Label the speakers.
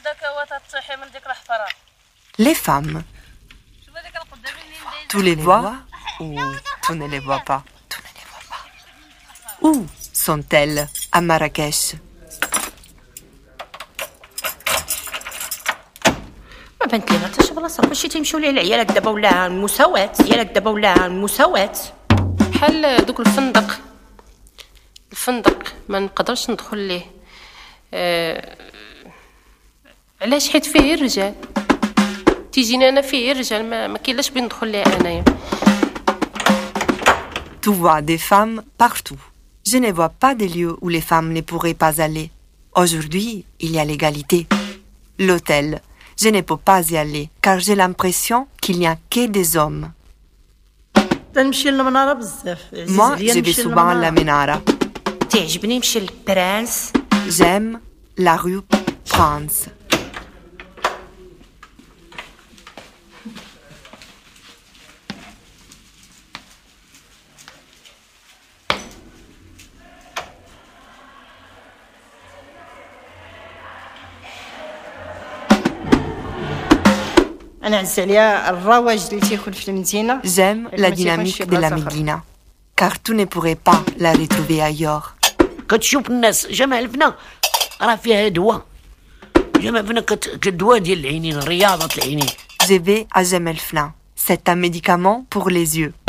Speaker 1: Les femmes. Tu les vois ou tu ne les vois pas? Où sont-elles à Marrakech?
Speaker 2: ما بنت لي غير تشرب راسك كلشي تيمشيو ليه العيالك دابا ولا المساواة عيالك دابا ولا المساواة بحال دوك الفندق ما نقدرش ندخل ليه علاش حيت فيه الرجال تيجينا انا فيه الرجال ما كاينلاش بين ندخل ليه انايا.
Speaker 1: Tu vois des femmes partout. Je ne vois pas des lieux où les femmes ne pourraient pas aller. Aujourd'hui, il y a l'égalité. L'hôtel, je ne peux pas y aller car j'ai l'impression qu'il n'y a que des hommes. Moi, je vais souvent à la Menara.
Speaker 2: تعجبني نمشي للبرانس.
Speaker 1: J'aime la rue France.
Speaker 2: أنا عز عليا الرواج اللي تيكون في المدينة.
Speaker 1: J'aime la dynamique de la Médina car tu ne pourrais pas la retrouver ailleurs.
Speaker 3: كتشوف الناس جمع الفنا راه فيها دواء جمع فينا كدواء ديال العينين رياضة العينين.
Speaker 1: Je vais à Jemelfna. C'est un médicament pour les yeux.